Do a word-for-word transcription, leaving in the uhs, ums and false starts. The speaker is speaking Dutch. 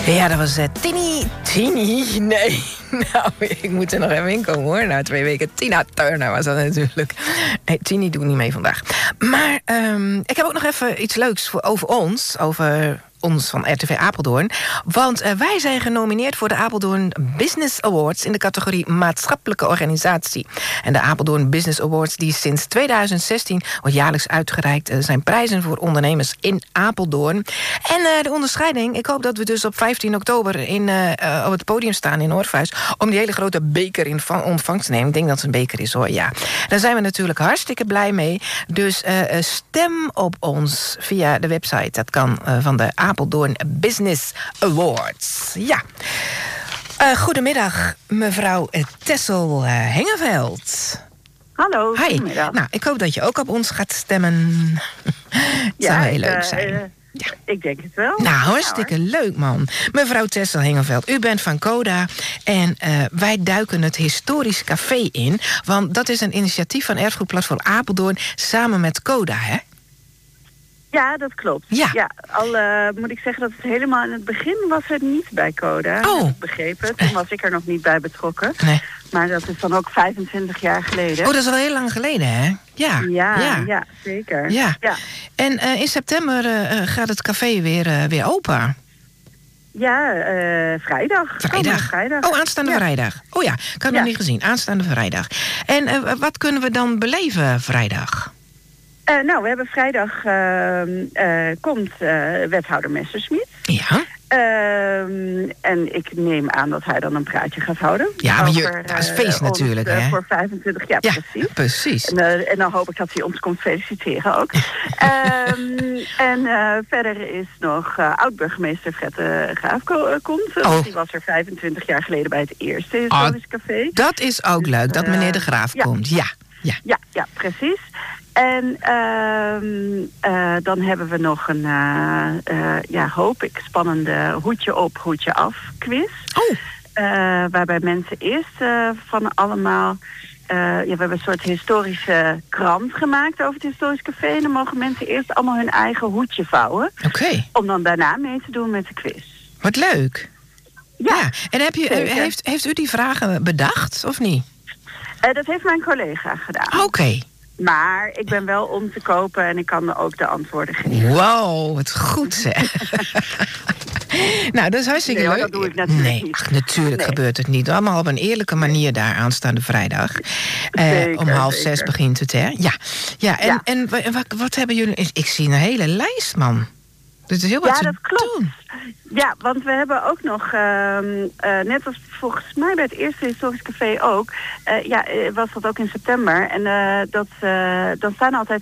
Ja, dat was uh, Tini. Tini? Nee. Nou, ik moet er nog even in komen hoor. Na twee weken. Tina Turner was dat natuurlijk. Nee, Tini doet niet mee vandaag. Maar um, ik heb ook nog even iets leuks voor, over ons. Over ons van R T V Apeldoorn. Want uh, wij zijn genomineerd voor de Apeldoorn Business Awards in de categorie maatschappelijke organisatie. En de Apeldoorn Business Awards, die sinds tweeduizend zestien wordt jaarlijks uitgereikt, uh, zijn prijzen voor ondernemers in Apeldoorn. En uh, de onderscheiding, ik hoop dat we dus op vijftien oktober in, uh, uh, op het podium staan in Orpheus om die hele grote beker in ontvangst te nemen. Ik denk dat het een beker is hoor, ja. Daar zijn we natuurlijk hartstikke blij mee. Dus uh, stem op ons via de website. Dat kan uh, van de Apeldoorn Business Awards. Ja. Uh, goedemiddag, mevrouw Tessel uh, Hengeveld. Hallo, Hi. goedemiddag. Nou, ik hoop dat je ook op ons gaat stemmen. Het ja, zou heel ik, leuk uh, zijn. Uh, ja. Ik denk het wel. Nou, hartstikke ja, leuk, man. Mevrouw Tessel Hengeveld, u bent van Coda. En uh, wij duiken het Historisch Café in. Want dat is een initiatief van Erfgoedplatform Apeldoorn samen met Coda, hè? Ja, dat klopt. Ja. ja al uh, moet ik zeggen dat het helemaal in het begin was het niet bij Coda. Oh. Heb ik begrepen. Toen was ik er nog niet bij betrokken. Nee. Maar dat is dan ook vijfentwintig jaar geleden. Oh, dat is al heel lang geleden, hè? Ja, ja, ja. ja zeker. Ja. Ja. En uh, in september uh, gaat het café weer, uh, weer open. Ja, uh, vrijdag. Vrijdag. vrijdag. Oh, aanstaande ja. vrijdag. Oh ja, ik had ja. nog niet gezien. Aanstaande vrijdag. En uh, wat kunnen we dan beleven vrijdag? Uh, nou, we hebben vrijdag uh, uh, komt uh, wethouder Messerschmidt. Ja. Uh, en ik neem aan dat hij dan een praatje gaat houden. Ja, maar je, dat is feest uh, natuurlijk, ons, uh, hè? Voor vijfentwintig jaar, ja, precies. precies. En, uh, en dan hoop ik dat hij ons komt feliciteren ook. um, en uh, verder is nog uh, oud-burgemeester Fred uh, Graaf ko- uh, komt. Oh. Die was er vijfentwintig jaar geleden bij het eerste Historisch oh, Café. Dat is ook dus, leuk, dat meneer De Graaf uh, komt. Ja, ja. Ja, ja, precies. En uh, uh, dan hebben we nog een, uh, uh, ja, hoop ik, spannende hoedje op, hoedje af quiz. Oh. Uh, waarbij mensen eerst uh, van allemaal... Uh, ja, we hebben een soort historische krant gemaakt over het Historisch Café. En dan mogen mensen eerst allemaal hun eigen hoedje vouwen. Oké. Okay. Om dan daarna mee te doen met de quiz. Wat leuk. Ja. ja. En heb je, heeft, heeft u die vragen bedacht, of niet? Uh, dat heeft mijn collega gedaan. Oké. Okay. Maar ik ben wel om te kopen en ik kan me ook de antwoorden geven. Wow, wat goed zeg. Nou, dat is hartstikke nee, leuk. Dat doe ik natuurlijk nee, niet. Ach, natuurlijk nee. gebeurt het niet. Allemaal op een eerlijke manier daar aanstaande vrijdag. Zeker, uh, om half zeker. zes begint het, hè? Ja, ja en, ja. en wat, wat hebben jullie... Ik zie een hele lijst, man. Dit is heel wat ja, te dat klopt. doen. Ja, want we hebben ook nog, uh, uh, net als volgens mij bij het eerste Historisch Café ook, uh, ja, uh, was dat ook in september. En uh, dat, uh, dan staan altijd